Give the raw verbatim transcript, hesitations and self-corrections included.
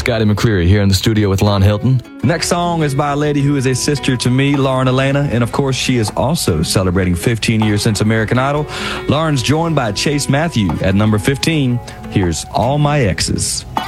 Scotty McCreery here in the studio with Lon Hilton. Next song is by a lady who is a sister to me, Lauren Elena, and of course she is also celebrating fifteen years since American Idol. Lauren's joined by Chase Matthew at number fifteen. Here's All My Exes.